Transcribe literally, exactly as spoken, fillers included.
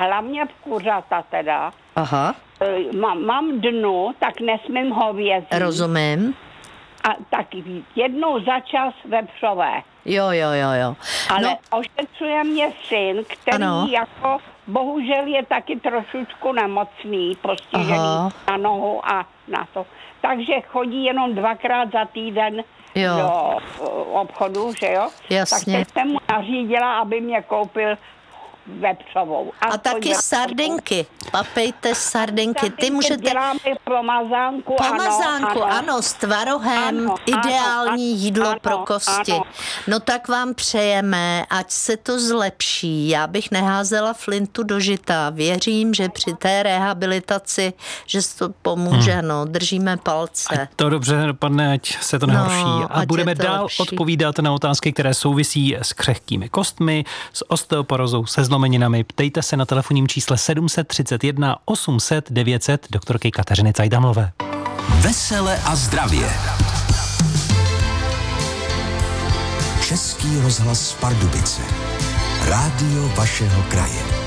hlavně v kuřata teda. Aha. Mám, mám dnu, tak nesmím hovězí. Rozumím. A taky jednou za čas vepřové. Jo, jo, jo, jo. Ale no. ošetřuje mě syn, který ano. jako bohužel je taky trošičku nemocný, postižený Aha. na nohu a na to. Takže chodí jenom dvakrát za týden jo. do obchodu, že jo? Jasně. Tak teď jsem mu nařídila, aby mě koupil vepřovou. A, a taky vepřovou. Sardinky. Papejte sardinky. Ty můžete... Děláme pomazánku, Pomazánku, ano, ano, s tvarohem. Ano, ideální ano, jídlo ano, pro kosti. Ano. No tak vám přejeme, ať se to zlepší. Já bych neházela flintu do žita. Věřím, že při té rehabilitaci, že se to pomůže, hmm. no, držíme palce. Ať to dobře dopadne, ať se to nehorší. No, a budeme dál lepší. odpovídat na otázky, které souvisí s křehkými kostmi, s osteoporózou, se zlomeninami. Ptejte se na telefonním čísle sedm set třicet jedna osm set devět set doktorky Kateřiny Cajdamlové. Vesele a zdravě. Český rozhlas Pardubice. Rádio vašeho kraje.